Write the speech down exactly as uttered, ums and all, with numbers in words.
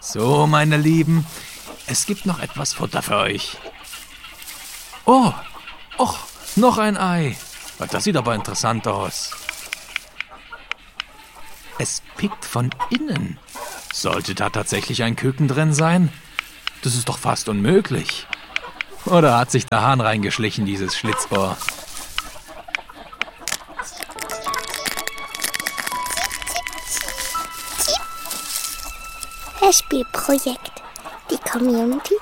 So, meine Lieben, es gibt noch etwas Futter für euch. Oh, och, noch ein Ei. Das sieht aber interessant aus. Es pickt von innen. Sollte da tatsächlich ein Küken drin sein? Das ist doch fast unmöglich. Oder hat sich der Hahn reingeschlichen, dieses Schlitzohr? Hörspielprojekt. Die Community